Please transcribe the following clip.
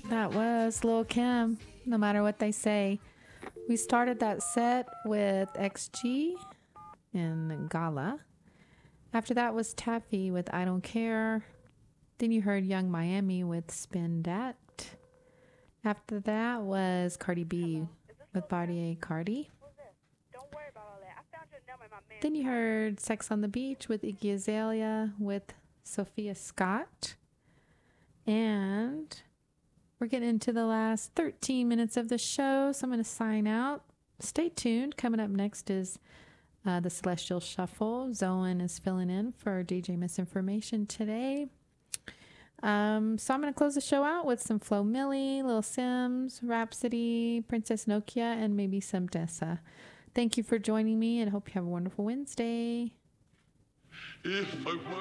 That was Lil Kim, no matter what they say. We started that set with XG and Gala. After that was Taffy with I Don't Care. Then you heard Young Miami with Spin Dat. After that was Cardi B with Body A Cardi. Then you heard Sex on the Beach with Iggy Azalea with Sophia Scott. And we're getting into the last 13 minutes of the show, so I'm going to sign out. Stay tuned. Coming up next is the Celestial Shuffle. Zoan is filling in for DJ Misinformation today. So I'm going to close the show out with some Flo Milli, Lil Sims, Rhapsody, Princess Nokia, and maybe some Dessa. Thank you for joining me, and hope you have a wonderful Wednesday.